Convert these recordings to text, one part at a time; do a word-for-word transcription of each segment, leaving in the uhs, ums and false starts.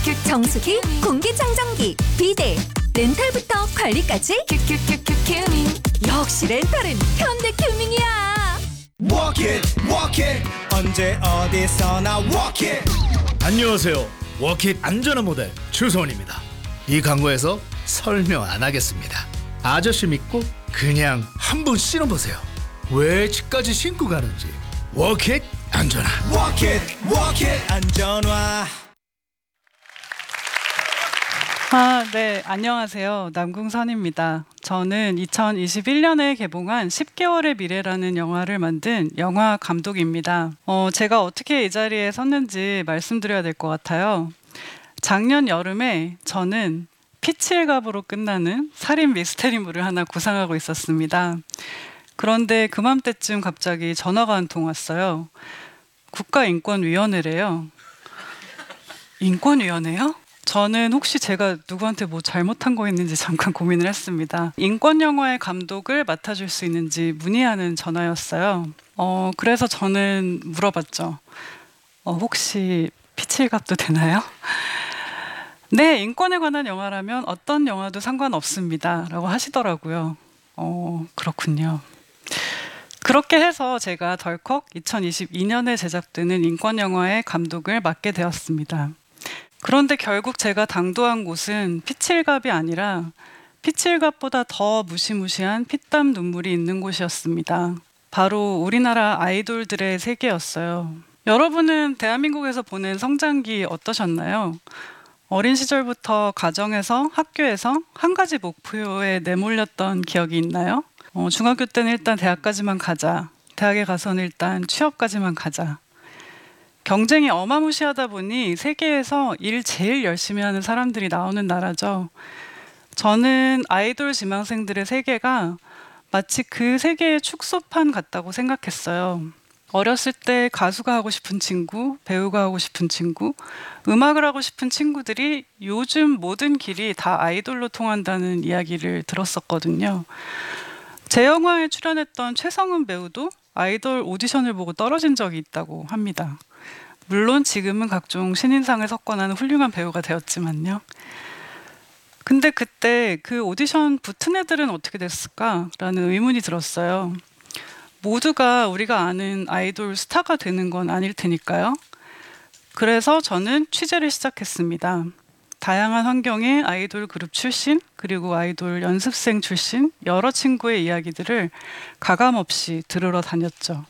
정수기, 공기청정기, 비데, 렌탈부터 관리까지 큐큐큐큐 큐밍. 역시 렌탈은 현대큐밍이야. Walk it, walk it. 언제 어디서나 walk it. 안녕하세요. 워킷 안전한 모델 주소원입니다. 이 광고에서 설명 안 하겠습니다. 아저씨 믿고 그냥 한번 신어보세요. 왜 집까지 신고 가는지. 워킷 안전한. Walk it, walk it. 안전화. 아, 네. 안녕하세요. 남궁선입니다. 저는 이천이십일 년에 개봉한 십 개월의 미래라는 영화를 만든 영화 감독입니다. 어, 제가 어떻게 이 자리에 섰는지 말씀드려야 될 것 같아요. 작년 여름에 저는 피칠갑으로 끝나는 살인 미스테리물을 하나 구상하고 있었습니다. 그런데 그맘때쯤 갑자기 전화가 한 통 왔어요. 국가인권위원회래요. 인권위원회요? 저는 혹시 제가 누구한테 뭐 잘못한 거 있는지 잠깐 고민을 했습니다. 인권 영화의 감독을 맡아줄 수 있는지 문의하는 전화였어요. 어, 그래서 저는 물어봤죠. 어, 혹시 피칠갑도 되나요? 네, 인권에 관한 영화라면 어떤 영화도 상관없습니다. 라고 하시더라고요. 어, 그렇군요. 그렇게 해서 제가 덜컥 이천이십이 년에 제작되는 인권 영화의 감독을 맡게 되었습니다. 그런데 결국 제가 당도한 곳은 피칠갑이 아니라 피칠갑보다 더 무시무시한 피땀 눈물이 있는 곳이었습니다. 바로 우리나라 아이돌들의 세계였어요. 여러분은 대한민국에서 보낸 성장기 어떠셨나요? 어린 시절부터 가정에서 학교에서 한 가지 목표에 내몰렸던 기억이 있나요? 어, 중학교 때는 일단 대학까지만 가자. 대학에 가서는 일단 취업까지만 가자. 경쟁이 어마무시하다 보니 세계에서 일 제일 열심히 하는 사람들이 나오는 나라죠. 저는 아이돌 지망생들의 세계가 마치 그 세계의 축소판 같다고 생각했어요. 어렸을 때 가수가 하고 싶은 친구, 배우가 하고 싶은 친구, 음악을 하고 싶은 친구들이 요즘 모든 길이 다 아이돌로 통한다는 이야기를 들었었거든요. 제 영화에 출연했던 최성은 배우도 아이돌 오디션을 보고 떨어진 적이 있다고 합니다. 물론 지금은 각종 신인상을 석권하는 훌륭한 배우가 되었지만요. 근데 그때 그 오디션 붙은 애들은 어떻게 됐을까라는 의문이 들었어요. 모두가 우리가 아는 아이돌 스타가 되는 건 아닐 테니까요. 그래서 저는 취재를 시작했습니다. 다양한 환경의 아이돌 그룹 출신, 그리고 아이돌 연습생 출신 여러 친구의 이야기들을 가감없이 들으러 다녔죠.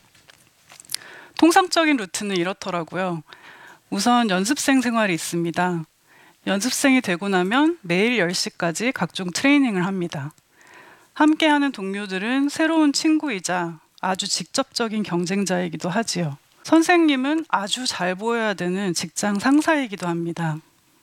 통상적인 루트는 이렇더라고요. 우선 연습생 생활이 있습니다. 연습생이 되고 나면 매일 열 시까지 각종 트레이닝을 합니다. 함께하는 동료들은 새로운 친구이자 아주 직접적인 경쟁자이기도 하지요. 선생님은 아주 잘 보여야 되는 직장 상사이기도 합니다.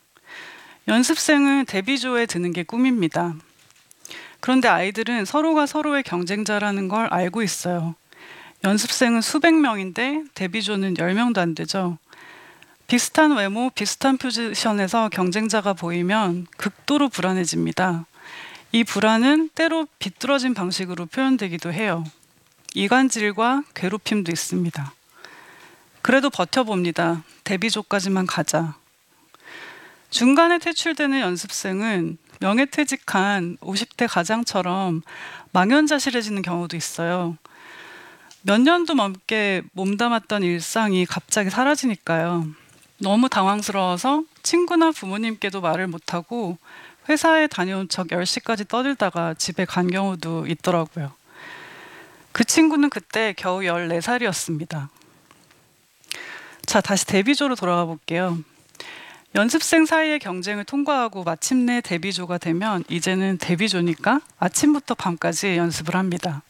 연습생은 데뷔조에 드는 게 꿈입니다. 그런데 아이들은 서로가 서로의 경쟁자라는 걸 알고 있어요. 연습생은 수백 명인데 데뷔조는 열 명도 안 되죠. 비슷한 외모, 비슷한 포지션에서 경쟁자가 보이면 극도로 불안해집니다. 이 불안은 때로 비뚤어진 방식으로 표현되기도 해요. 이간질과 괴롭힘도 있습니다. 그래도 버텨봅니다. 데뷔조까지만 가자. 중간에 퇴출되는 연습생은 명예퇴직한 오십 대 가장처럼 망연자실해지는 경우도 있어요. 몇 년도 넘게 몸담았던 일상이 갑자기 사라지니까요. 너무 당황스러워서 친구나 부모님께도 말을 못하고 회사에 다녀온 척 열 시까지 떠들다가 집에 간 경우도 있더라고요. 그 친구는 그때 겨우 열네 살이었습니다. 자, 다시 데뷔조로 돌아가 볼게요. 연습생 사이의 경쟁을 통과하고 마침내 데뷔조가 되면 이제는 데뷔조니까 아침부터 밤까지 연습을 합니다.